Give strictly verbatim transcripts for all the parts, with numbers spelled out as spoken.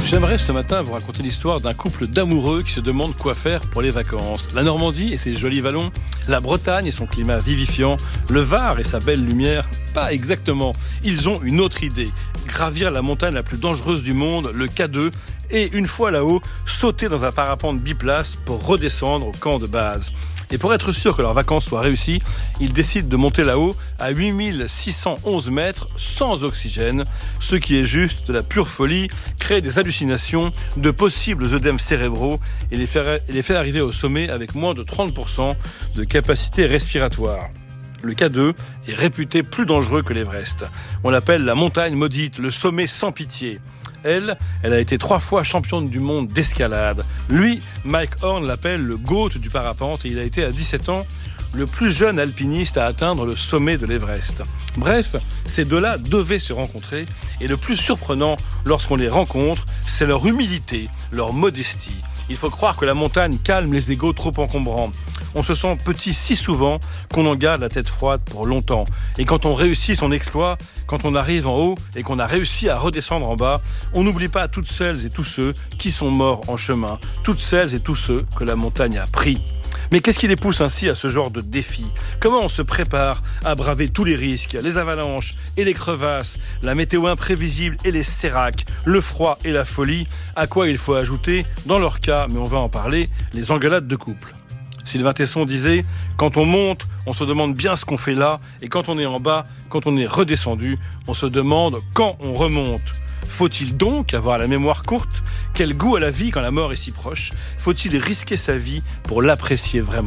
J'aimerais ce matin vous raconter l'histoire d'un couple d'amoureux qui se demandent quoi faire pour les vacances. La Normandie et ses jolis vallons, la Bretagne et son climat vivifiant, le Var et sa belle lumière, pas exactement. Ils ont une autre idée, gravir la montagne la plus dangereuse du monde, le K deux, et une fois là-haut, sauter dans un parapente biplace pour redescendre au camp de base. Et pour être sûr que leurs vacances soient réussies, ils décident de monter là-haut à huit mille six cent onze mètres sans oxygène, ce qui est juste de la pure folie, créer des hallucinations, de possibles œdèmes cérébraux et les faire, et les faire arriver au sommet avec moins de trente pour cent de capacité respiratoire. Le K deux est réputé plus dangereux que l'Everest. On l'appelle la montagne maudite, le sommet sans pitié. Elle, elle a été trois fois championne du monde d'escalade. Lui, Mike Horn l'appelle le GOAT du parapente et il a été à dix-sept ans le plus jeune alpiniste à atteindre le sommet de l'Everest. Bref, ces deux-là devaient se rencontrer et le plus surprenant lorsqu'on les rencontre, c'est leur humilité, leur modestie. Il faut croire que la montagne calme les égos trop encombrants. On se sent petit si souvent qu'on en garde la tête froide pour longtemps. Et quand on réussit son exploit, quand on arrive en haut et qu'on a réussi à redescendre en bas, on n'oublie pas toutes celles et tous ceux qui sont morts en chemin, toutes celles et tous ceux que la montagne a pris. Mais qu'est-ce qui les pousse ainsi à ce genre de défi ? Comment on se prépare à braver tous les risques, les avalanches et les crevasses, la météo imprévisible et les séracs, le froid et la folie ? À quoi il faut ajouter, dans leur cas, mais on va en parler, les engueulades de couple. Sylvain Tesson disait « Quand on monte, on se demande bien ce qu'on fait là, et quand on est en bas, quand on est redescendu, on se demande quand on remonte. » Faut-il donc avoir la mémoire courte ? Quel goût à la vie quand la mort est si proche ? Faut-il risquer sa vie pour l'apprécier vraiment ?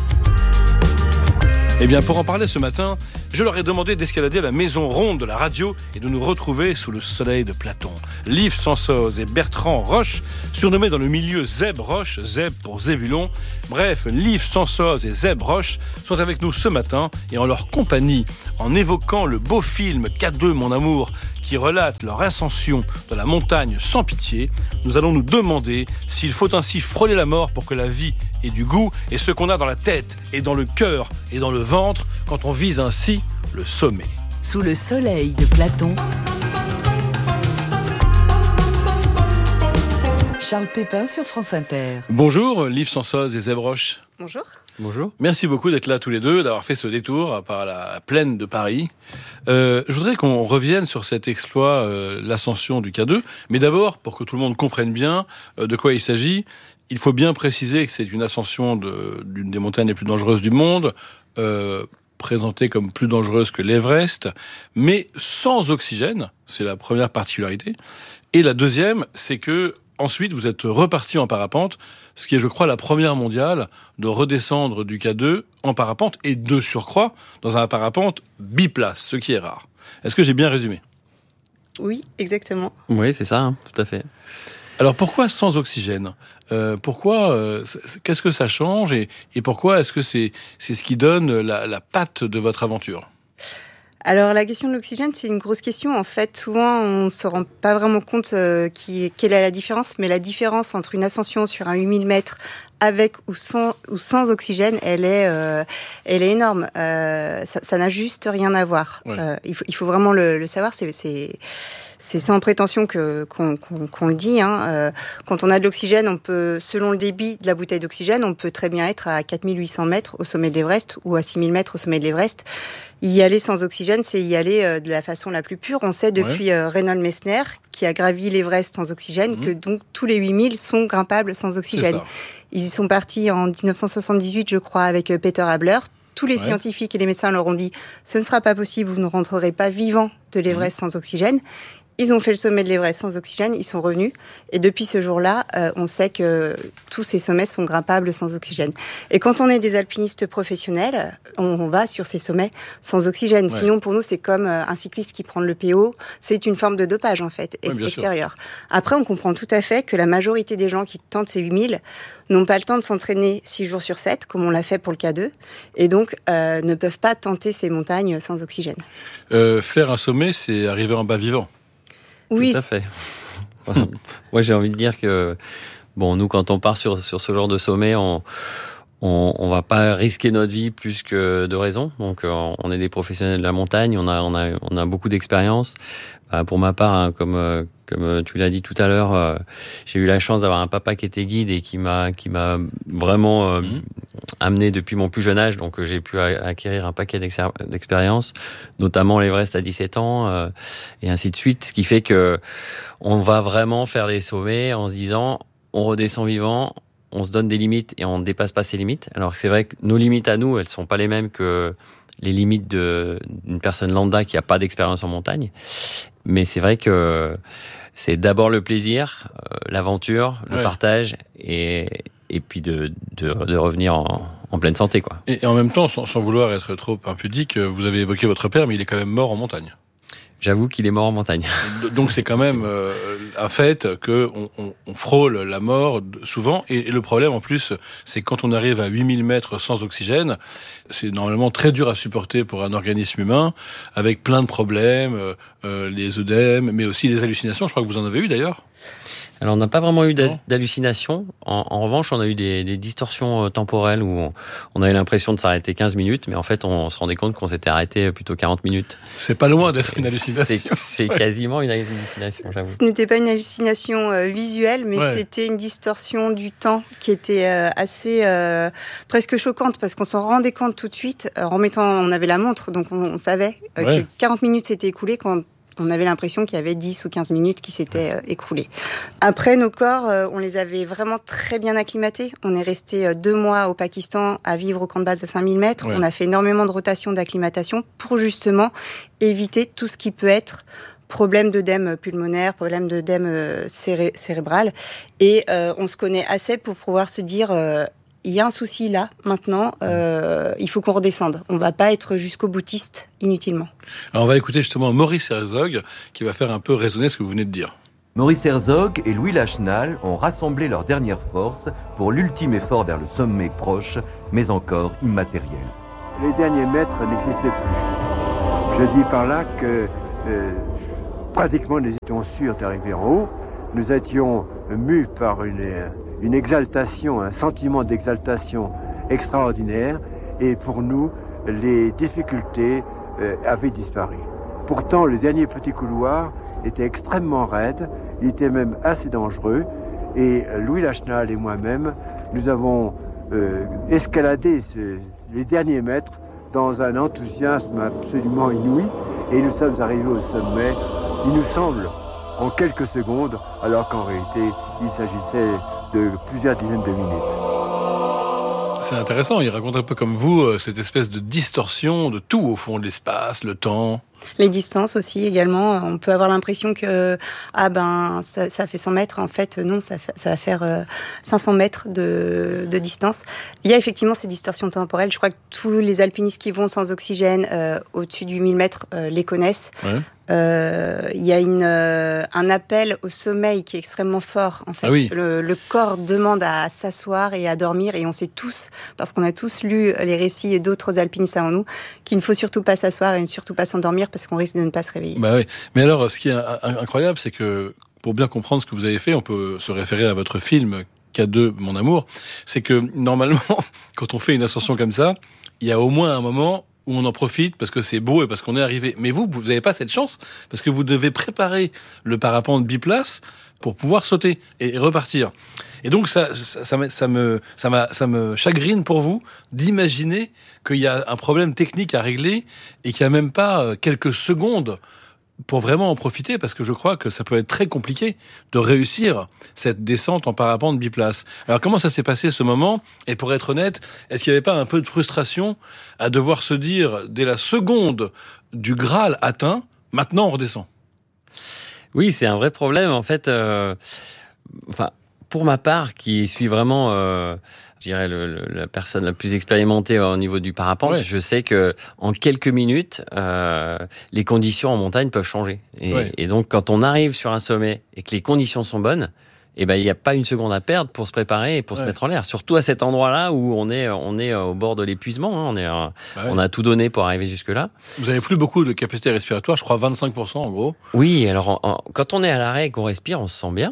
Eh bien, pour en parler ce matin, je leur ai demandé d'escalader la maison ronde de la radio et de nous retrouver sous le soleil de Platon. Liv Sansoz et Bertrand Roche, surnommés dans le milieu Zeb Roche, Zeb pour Zébulon. Bref, Liv Sansoz et Zeb Roche sont avec nous ce matin et en leur compagnie, en évoquant le beau film K deux, mon amour, qui relate leur ascension dans la montagne sans pitié, nous allons nous demander s'il faut ainsi frôler la mort pour que la vie ait du goût et ce qu'on a dans la tête et dans le cœur et dans le ventre quand on vise ainsi le sommet. Sous le soleil de Platon, Charles Pépin sur France Inter. Bonjour, Liv Sansoz et Zeb Roche. Bonjour. Bonjour. Merci beaucoup d'être là tous les deux, d'avoir fait ce détour par la plaine de Paris. Euh, je voudrais qu'on revienne sur cet exploit, euh, l'ascension du K deux. Mais d'abord, pour que tout le monde comprenne bien euh, de quoi il s'agit, il faut bien préciser que c'est une ascension de, d'une des montagnes les plus dangereuses du monde, euh, présentée comme plus dangereuse que l'Everest, mais sans oxygène. C'est la première particularité. Et la deuxième, c'est que ensuite, vous êtes reparti en parapente, ce qui est, je crois, la première mondiale de redescendre du K deux en parapente et de surcroît dans un parapente biplace, ce qui est rare. Est-ce que j'ai bien résumé ? Oui, exactement. Oui, c'est ça, hein, tout à fait. Alors pourquoi sans oxygène ? euh, Pourquoi euh, Qu'est-ce que ça change et, et pourquoi est-ce que c'est, c'est ce qui donne la, la patte de votre aventure ? Alors la question de l'oxygène, c'est une grosse question. En fait, souvent, on ne se rend pas vraiment compte euh, qui, quelle est la différence. Mais la différence entre une ascension sur un huit mille mètres avec ou sans, ou sans oxygène, elle est, euh, elle est énorme. Euh, ça, ça n'a juste rien à voir. Ouais. Euh, il, faut, il faut vraiment le, le savoir. C'est... c'est C'est sans prétention que, qu'on, qu'on, qu'on le dit. Hein. Euh, quand on a de l'oxygène, on peut, selon le débit de la bouteille d'oxygène, on peut très bien être à quatre mille huit cents mètres au sommet de l'Everest ou à six mille mètres au sommet de l'Everest. Y aller sans oxygène, c'est y aller euh, de la façon la plus pure. On sait depuis ouais. euh, Reinhold Messner, qui a gravi l'Everest sans oxygène, mmh. que donc tous les huit mille sont grimpables sans oxygène. Ils y sont partis en dix-neuf cent soixante-dix-huit, je crois, avec euh, Peter Habler. Tous les ouais. scientifiques et les médecins leur ont dit « ce ne sera pas possible, vous ne rentrerez pas vivant de l'Everest mmh. sans oxygène ». Ils ont fait le sommet de l'Everest sans oxygène, ils sont revenus. Et depuis ce jour-là, euh, on sait que tous ces sommets sont grimpables sans oxygène. Et quand on est des alpinistes professionnels, on, on va sur ces sommets sans oxygène. Ouais. Sinon, pour nous, c'est comme euh, un cycliste qui prend le P O. C'est une forme de dopage, en fait, ouais, extérieur. Après, on comprend tout à fait que la majorité des gens qui tentent ces huit mille n'ont pas le temps de s'entraîner six jours sur sept, comme on l'a fait pour le K deux, et donc euh, ne peuvent pas tenter ces montagnes sans oxygène. Euh, faire un sommet, c'est arriver en bas vivant. Oui, tout à fait. Moi, j'ai envie de dire que, bon, nous, quand on part sur, sur ce genre de sommet, on, on, on va pas risquer notre vie plus que de raison. Donc, on est des professionnels de la montagne, on a, on a, on a beaucoup d'expérience. Euh, pour ma part, hein, comme, euh, comme tu l'as dit tout à l'heure, euh, j'ai eu la chance d'avoir un papa qui était guide et qui m'a, qui m'a vraiment euh, mmh. amené depuis mon plus jeune âge. Donc, j'ai pu acquérir un paquet d'expériences, notamment l'Everest à dix-sept ans, euh, et ainsi de suite. Ce qui fait que on va vraiment faire les sommets en se disant, on redescend vivant, on se donne des limites et on ne dépasse pas ces limites. Alors c'est vrai que nos limites à nous, elles sont pas les mêmes que les limites de, d'une personne lambda qui a pas d'expérience en montagne. Mais c'est vrai que c'est d'abord le plaisir, euh, l'aventure, le ouais. partage et, et puis de, de, de revenir en, en pleine santé, quoi. Et, et en même temps, sans, sans vouloir être trop impudique, vous avez évoqué votre père, mais il est quand même mort en montagne. J'avoue qu'il est mort en montagne. Donc c'est quand même euh, un fait qu'on on, on frôle la mort souvent. Et, et le problème en plus, c'est que quand on arrive à huit mille mètres sans oxygène, c'est normalement très dur à supporter pour un organisme humain, avec plein de problèmes, euh, les œdèmes, mais aussi les hallucinations. Je crois que vous en avez eu d'ailleurs. Alors on n'a pas vraiment eu d'hallucinations. En, en revanche, on a eu des, des distorsions temporelles où on, on avait l'impression de s'arrêter quinze minutes, mais en fait on se rendait compte qu'on s'était arrêté plutôt quarante minutes. C'est pas loin d'être une hallucination. C'est, c'est quasiment une hallucination, j'avoue. Ce n'était pas une hallucination euh, visuelle, mais ouais. c'était une distorsion du temps qui était euh, assez euh, presque choquante, parce qu'on s'en rendait compte tout de suite euh, en mettant, on avait la montre, donc on, on savait euh, ouais. que quarante minutes s'étaient écoulées quand on avait l'impression qu'il y avait dix ou quinze minutes qui s'étaient euh, écoulées. Après, nos corps, euh, on les avait vraiment très bien acclimatés. On est resté euh, deux mois au Pakistan à vivre au camp de base à cinq mille mètres. Ouais. On a fait énormément de rotations d'acclimatation pour justement éviter tout ce qui peut être problème d'œdème pulmonaire, problème d'œdème euh, céré- cérébral. Et euh, on se connaît assez pour pouvoir se dire... Euh, il y a un souci là, maintenant, euh, il faut qu'on redescende. On ne va pas être jusqu'au boutiste inutilement. Alors on va écouter justement Maurice Herzog qui va faire un peu résonner ce que vous venez de dire. Maurice Herzog et Louis Lachenal ont rassemblé leurs dernières forces pour l'ultime effort vers le sommet proche, mais encore immatériel. Les derniers mètres n'existaient plus. Je dis par là que euh, pratiquement nous étions sûrs d'arriver en haut. Nous étions mus par une... une exaltation, un sentiment d'exaltation extraordinaire, et pour nous, les difficultés euh, avaient disparu. Pourtant, le dernier petit couloir était extrêmement raide, il était même assez dangereux, et Louis Lachenal et moi-même, nous avons euh, escaladé ce, les derniers mètres dans un enthousiasme absolument inouï, et nous sommes arrivés au sommet, il nous semble, en quelques secondes, alors qu'en réalité, il s'agissait de plusieurs dizaines de minutes. C'est intéressant, il raconte un peu comme vous cette espèce de distorsion de tout au fond, de l'espace, le temps. Les distances aussi également, on peut avoir l'impression que ah ben ça, ça fait cent mètres, en fait non, ça, fait, ça va faire euh, cinq cents mètres de, de distance. Il y a effectivement ces distorsions temporelles, je crois que tous les alpinistes qui vont sans oxygène euh, au-dessus du mille mètres euh, les connaissent. Ouais. Euh, il y a une, euh, un appel au sommeil qui est extrêmement fort. En fait, ah oui. le, le corps demande à s'asseoir et à dormir, et on sait tous, parce qu'on a tous lu les récits d'autres alpinistes avant nous, qu'il ne faut surtout pas s'asseoir et surtout pas s'endormir parce qu'on risque de ne pas se réveiller. Bah oui. Mais alors, ce qui est incroyable, c'est que pour bien comprendre ce que vous avez fait, on peut se référer à votre film K deux, Mon Amour. C'est que normalement, quand on fait une ascension comme ça, il y a au moins un moment où on en profite parce que c'est beau et parce qu'on est arrivé. Mais vous, vous n'avez pas cette chance parce que vous devez préparer le parapente biplace pour pouvoir sauter et repartir. Et donc ça, ça, ça, me, ça, me, ça, me, ça me chagrine pour vous d'imaginer qu'il y a un problème technique à régler et qu'il n'y a même pas quelques secondes pour vraiment en profiter, parce que je crois que ça peut être très compliqué de réussir cette descente en parapente biplace. Alors comment ça s'est passé ce moment ? Et pour être honnête, est-ce qu'il n'y avait pas un peu de frustration à devoir se dire, dès la seconde du Graal atteint, maintenant on redescend ? Oui, c'est un vrai problème en fait. Euh, enfin, pour ma part, qui suis vraiment... Euh, je dirais le, le, la personne la plus expérimentée au niveau du parapente, ouais. Je sais que en quelques minutes, euh, les conditions en montagne peuvent changer. Et, ouais. et donc, quand on arrive sur un sommet et que les conditions sont bonnes, eh ben il n'y a pas une seconde à perdre pour se préparer et pour ouais. se mettre en l'air. Surtout à cet endroit-là où on est, on est au bord de l'épuisement. Hein, on est, ouais. on a tout donné pour arriver jusque-là. Vous avez plus beaucoup de capacité respiratoire, je crois vingt-cinq pour cent en gros. Oui, alors en, en, quand on est à l'arrêt et qu'on respire, on se sent bien.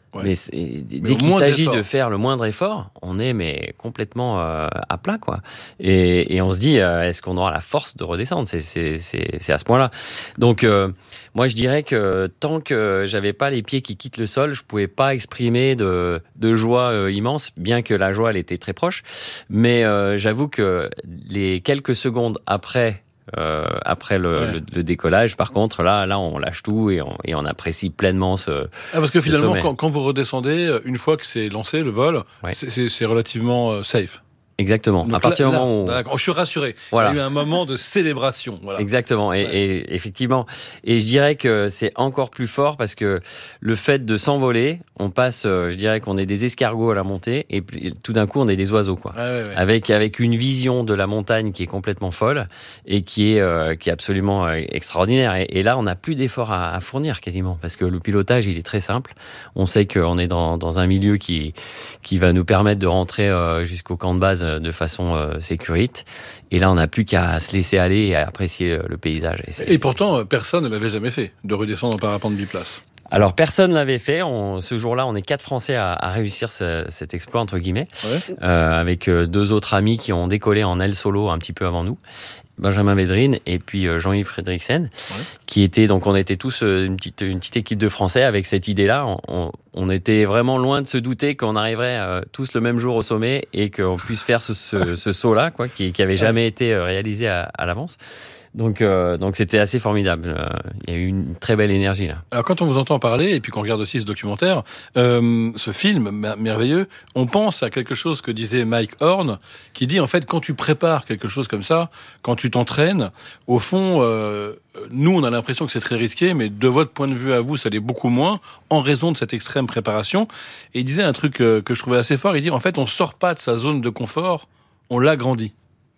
Ouais. Mais, mais dès qu'il s'agit de faire le moindre effort, on est mais complètement euh, à plat, quoi. Et, et on se dit, euh, est-ce qu'on aura la force de redescendre ? C'est, c'est, c'est, c'est à ce point-là. Donc, euh, moi, je dirais que tant que j'avais pas les pieds qui quittent le sol, je pouvais pas exprimer de, de joie euh, immense, bien que la joie, elle était très proche. Mais euh, j'avoue que les quelques secondes après Euh, après le, ouais. le, le décollage, par contre, là, là, on lâche tout et on, et on apprécie pleinement ce. Ah, parce que finalement, quand, quand vous redescendez, une fois que c'est lancé le vol, ouais. c'est, c'est, c'est relativement euh, safe. Exactement. Donc à partir du moment où d'accord, je suis rassuré. Voilà. Il y a eu un moment de célébration. Voilà. Exactement. Et, ouais. et effectivement, et je dirais que c'est encore plus fort parce que le fait de s'envoler, on passe, je dirais qu'on est des escargots à la montée et tout d'un coup on est des oiseaux, quoi. Ah ouais, ouais. Avec avec une vision de la montagne qui est complètement folle et qui est euh, qui est absolument euh, extraordinaire. Et, et là, on n'a plus d'efforts à, à fournir quasiment parce que le pilotage, il est très simple. On sait qu'on est dans dans un milieu qui qui va nous permettre de rentrer euh, jusqu'au camp de base de façon euh, sécurite. Et là, on n'a plus qu'à se laisser aller et à apprécier le paysage. Et, et pourtant, personne ne l'avait jamais fait, de redescendre en parapente biplace. Alors, personne ne l'avait fait. On, ce jour-là, on est quatre Français à, à réussir ce, cet exploit, entre guillemets, ouais. euh, avec deux autres amis qui ont décollé en aile solo un petit peu avant nous. Benjamin Védrine et puis Jean-Yves Fredriksen, ouais. qui étaient, donc on était tous une petite, une petite équipe de Français avec cette idée-là. On, on, on était vraiment loin de se douter qu'on arriverait euh, tous le même jour au sommet et qu'on puisse faire ce, ce, ce saut-là, quoi, qui, qui avait jamais été réalisé à, à l'avance. Donc, euh, donc c'était assez formidable. Il y a eu une très belle énergie là. Alors quand on vous entend parler et puis qu'on regarde aussi ce documentaire, euh, ce film merveilleux, on pense à quelque chose que disait Mike Horn, qui dit en fait quand tu prépares quelque chose comme ça, quand tu t'entraînes, au fond, euh, nous on a l'impression que c'est très risqué, mais de votre point de vue à vous, ça l'est beaucoup moins en raison de cette extrême préparation. Et il disait un truc que, que je trouvais assez fort. Il dit en fait on sort pas de sa zone de confort, on l'agrandit.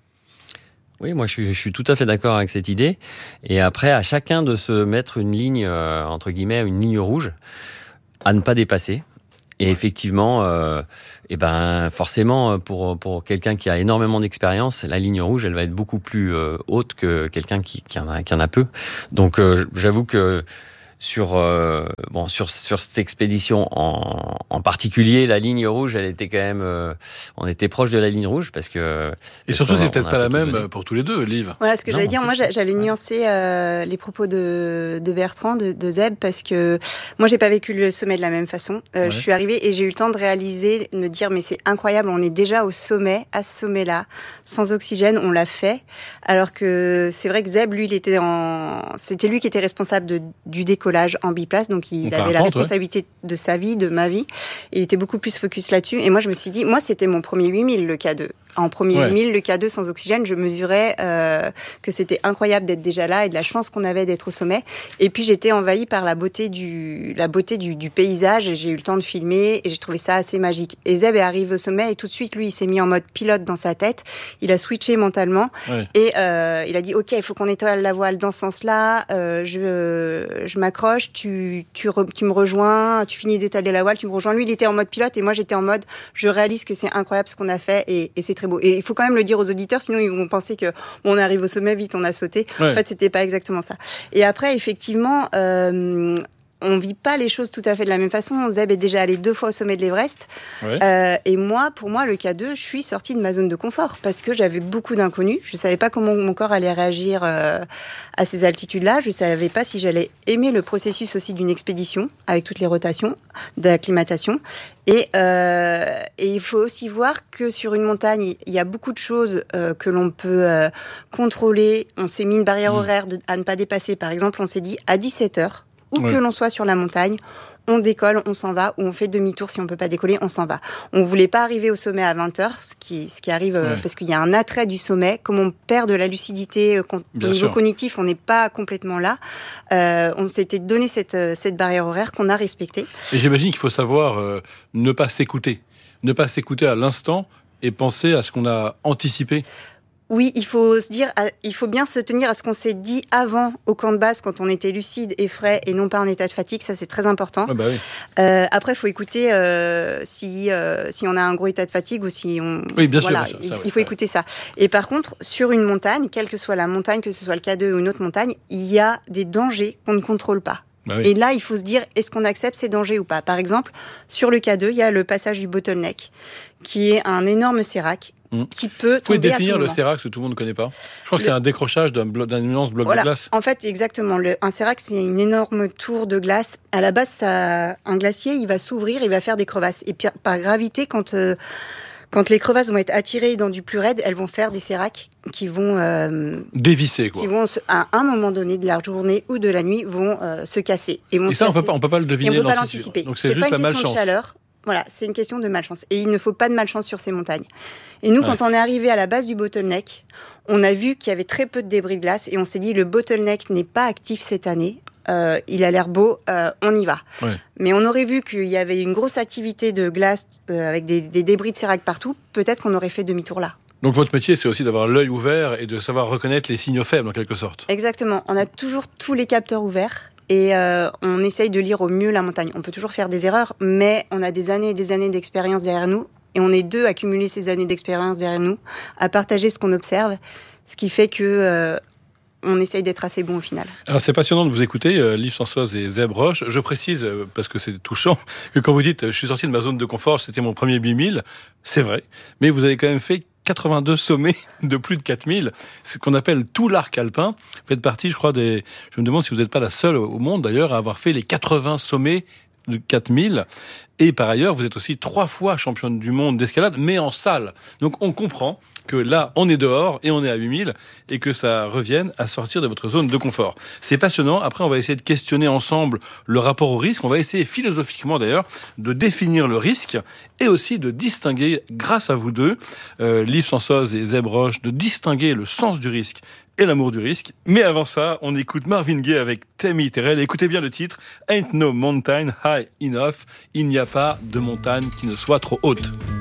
Oui, moi je suis, je suis tout à fait d'accord avec cette idée. Et après, à chacun de se mettre une ligne, euh, entre guillemets, une ligne rouge, à ne pas dépasser. Et ouais. effectivement, euh, et ben forcément, pour pour quelqu'un qui a énormément d'expérience, la ligne rouge, elle va être beaucoup plus euh, haute que quelqu'un qui, qui, en a, qui en a peu. Donc euh, j'avoue que sur euh, bon sur sur cette expédition en en particulier, la ligne rouge, elle était quand même euh, on était proche de la ligne rouge parce que et surtout c'est peut-être pas la même donné. Pour tous les deux, Liv. Voilà ce que non, j'allais dire. Moi, j'allais nuancer euh, les propos de de Bertrand, de, de Zeb, parce que moi j'ai pas vécu le sommet de la même façon. Euh, ouais. Je suis arrivée et j'ai eu le temps de réaliser, de me dire mais c'est incroyable, on est déjà au sommet, à ce sommet-là, sans oxygène, on l'a fait. Alors que c'est vrai que Zeb, lui, il était en, c'était lui qui était responsable de, du décollage en biplace, donc il on avait la responsabilité ouais. de sa vie, de ma vie. Il était beaucoup plus focus là-dessus. Et moi, je me suis dit, moi, c'était mon premier huit mille, le K deux. En premier ouais. huit mille, le K deux sans oxygène, je mesurais euh, que c'était incroyable d'être déjà là et de la chance qu'on avait d'être au sommet. Et puis, j'étais envahie par la beauté du, la beauté du, du paysage et j'ai eu le temps de filmer et j'ai trouvé ça assez magique. Et Zeb est arrivé au sommet et tout de suite, lui, il s'est mis en mode pilote dans sa tête. Il a switché mentalement ouais. et euh, il a dit, OK, il faut qu'on étale la voile dans ce sens-là. Euh, je, je m'accroche, tu, tu, re, tu me rejoins, tu finis d'étaler la voile, tu me rejoins. Lui, il était en mode pilote et moi, j'étais en mode, je réalise que c'est incroyable ce qu'on a fait et, et c'est très beau. Et il faut quand même le dire aux auditeurs, sinon ils vont penser que bon, on arrive au sommet, vite, on a sauté. Ouais. En fait, c'était pas exactement ça. Et après, effectivement, euh, on vit pas les choses tout à fait de la même façon. Zeb est déjà allé deux fois au sommet de l'Everest. Ouais. Euh, et moi, pour moi, le K deux, je suis sortie de ma zone de confort parce que j'avais beaucoup d'inconnus. Je savais pas comment mon corps allait réagir euh, à ces altitudes-là. Je savais pas si j'allais aimer le processus aussi d'une expédition avec toutes les rotations d'acclimatation. Et, euh, et il faut aussi voir que sur une montagne, il y a beaucoup de choses euh, que l'on peut euh, contrôler. On s'est mis une barrière mmh. horaire de, à ne pas dépasser. Par exemple, on s'est dit à dix-sept heures, où ouais. que l'on soit sur la montagne, on décolle, on s'en va, ou on fait demi-tour si on peut pas décoller, on s'en va. On voulait pas arriver au sommet à vingt heures, ce qui, ce qui arrive ouais. euh, parce qu'il y a un attrait du sommet. Comme on perd de la lucidité euh, con, au niveau sûr. Cognitif, on n'est pas complètement là. Euh, on s'était donné cette, cette barrière horaire qu'on a respectée. Et j'imagine qu'il faut savoir euh, ne pas s'écouter, ne pas s'écouter à l'instant et penser à ce qu'on a anticipé. Oui, il faut se dire, il faut bien se tenir à ce qu'on s'est dit avant au camp de base quand on était lucide et frais et non pas en état de fatigue. Ça, c'est très important. Ah bah oui. Euh, après, il faut écouter euh, si euh, si on a un gros état de fatigue ou si on. Oui, bien voilà, sûr. Il, ça, il faut ouais. écouter ça. Et par contre, sur une montagne, quelle que soit la montagne, que ce soit le K deux ou une autre montagne, il y a des dangers qu'on ne contrôle pas. Bah oui. Et là, il faut se dire, est-ce qu'on accepte ces dangers ou pas ? Par exemple, sur le K deux, il y a le passage du bottleneck, qui est un énorme sérac mmh. qui peut tomber à tout moment. Vous pouvez définir le sérac que tout le monde ne connaît pas ? Je crois que le... c'est un décrochage d'un, blo- d'un immense bloc voilà. de glace. En fait, exactement. Le, un sérac, c'est une énorme tour de glace. À la base, ça, un glacier, il va s'ouvrir, il va faire des crevasses. Et puis, par gravité, quand... Euh, Quand les crevasses vont être attirées dans du plus raide, elles vont faire des séracs qui vont... Euh, dévisser, quoi. Qui vont, à un moment donné de la journée ou de la nuit, vont euh, se casser. Et, vont et ça, se on peut pas, on peut pas le deviner. Et on peut pas l'anticiper. Donc c'est, c'est juste pas une la question malchance. de chaleur. Voilà, c'est une question de malchance. Et il ne faut pas de malchance sur ces montagnes. Et nous, ouais. quand on est arrivé à la base du bottleneck, on a vu qu'il y avait très peu de débris de glace et on s'est dit, le bottleneck n'est pas actif cette année. Euh, il a l'air beau, euh, on y va. Ouais. Mais on aurait vu qu'il y avait une grosse activité de glace euh, avec des, des débris de sérac partout, peut-être qu'on aurait fait demi-tour là. Donc votre métier, c'est aussi d'avoir l'œil ouvert et de savoir reconnaître les signaux faibles, en quelque sorte. Exactement. On a toujours tous les capteurs ouverts et euh, on essaye de lire au mieux la montagne. On peut toujours faire des erreurs, mais on a des années et des années d'expérience derrière nous et on est deux à cumuler ces années d'expérience derrière nous, à partager ce qu'on observe, ce qui fait que... Euh, on essaye d'être assez bon au final. Alors c'est passionnant de vous écouter, euh, Liv Sansoise et Zeb Roche. Je précise, euh, parce que c'est touchant, que quand vous dites « je suis sorti de ma zone de confort, c'était mon premier huit mille », c'est vrai, mais vous avez quand même fait quatre-vingt-deux sommets de plus de quatre mille, ce qu'on appelle tout l'arc alpin. Vous faites partie, je crois, des... Je me demande si vous n'êtes pas la seule au monde, d'ailleurs, à avoir fait les quatre-vingts sommets de quatre mille. Et par ailleurs, vous êtes aussi trois fois championne du monde d'escalade, mais en salle. Donc on comprend que là, on est dehors et on est à huit mille et que ça revienne à sortir de votre zone de confort. C'est passionnant. Après, on va essayer de questionner ensemble le rapport au risque. On va essayer philosophiquement d'ailleurs de définir le risque et aussi de distinguer, grâce à vous deux, euh, Liv Sansoise et Zeb Roche, de distinguer le sens du risque et l'amour du risque. Mais avant ça, on écoute Marvin Gaye avec Tammy Terrell. Écoutez bien le titre, Ain't No Mountain High Enough. Il n'y a pas de montagne qui ne soit trop haute.